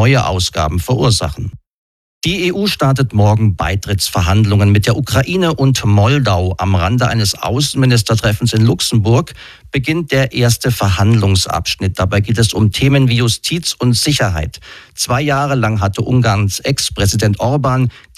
neue Ausgaben verursachen. Die EU startet morgen Beitrittsverhandlungen mit der Ukraine und Moldau. Am Rande eines Außenministertreffens in Luxemburg beginnt der erste Verhandlungsabschnitt. Dabei geht es um Themen wie Justiz und Sicherheit. 2 Jahre lang hatte Ungarns Ex-Präsident Orbán